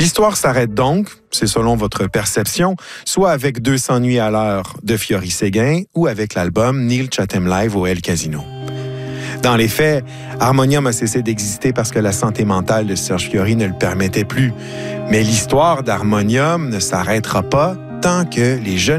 L'histoire s'arrête donc, c'est selon votre perception, soit avec 200 nuits à l'heure de Fiori Séguin ou avec l'album Neil Chatham Live au El Casino. Dans les faits, Harmonium a cessé d'exister parce que la santé mentale de Serge Fiori ne le permettait plus. Mais l'histoire d'Harmonium ne s'arrêtera pas tant que les jeunes